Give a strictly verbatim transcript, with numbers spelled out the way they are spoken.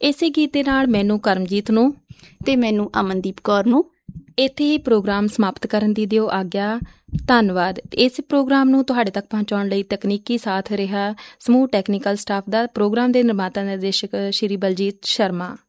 ਇਸੇ ਗੀਤ ਦੇ ਨਾਲ ਮੈਨੂੰ ਕਰਮਜੀਤ ਨੂੰ ਅਤੇ ਮੈਨੂੰ ਅਮਨਦੀਪ ਕੌਰ ਨੂੰ ਇੱਥੇ ਹੀ ਪ੍ਰੋਗਰਾਮ ਸਮਾਪਤ ਕਰਨ ਦੀ ਦਿਓ ਆਗਿਆ। ਧੰਨਵਾਦ। ਇਸ ਪ੍ਰੋਗਰਾਮ ਨੂੰ ਤੁਹਾਡੇ ਤੱਕ ਪਹੁੰਚਾਉਣ ਲਈ ਤਕਨੀਕੀ ਸਾਥ ਰਿਹਾ ਸਮੂਹ ਟੈਕਨੀਕਲ ਸਟਾਫ ਦਾ। ਪ੍ਰੋਗਰਾਮ ਦੇ ਨਿਰਮਾਤਾ ਨਿਰਦੇਸ਼ਕ ਸ਼੍ਰੀ ਬਲਜੀਤ ਸ਼ਰਮਾ।